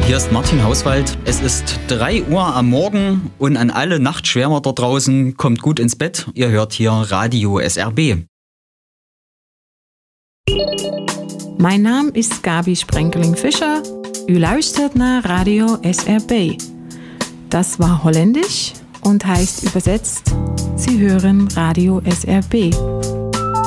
hier ist Martin Hauswald. Es ist 3 Uhr am Morgen und an alle Nachtschwärmer da draußen, kommt gut ins Bett. Ihr hört hier Radio SRB. Mijn naam is Gabi Sprenkeling-Fischer. U luistert naar Radio SRB. Das war holländisch und heißt übersetzt, Sie hören Radio SRB.